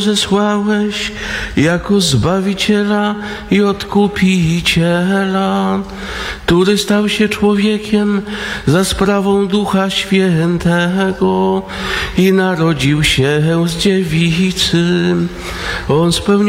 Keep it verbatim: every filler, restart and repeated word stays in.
zesłałeś jako Zbawiciela i Odkupiciela, który stał się człowiekiem za sprawą Ducha Świętego i narodził się z dziewicy. On spełnił